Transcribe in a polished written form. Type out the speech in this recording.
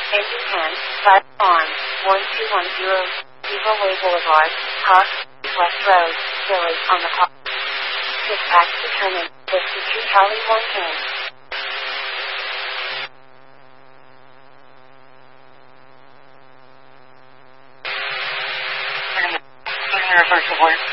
Engine 10, 5 on, 1210, Depot Way Boulevard, Park, West Road, Village on the clock. Dispatch determined, 52 Charlie 110. Second reference to voice.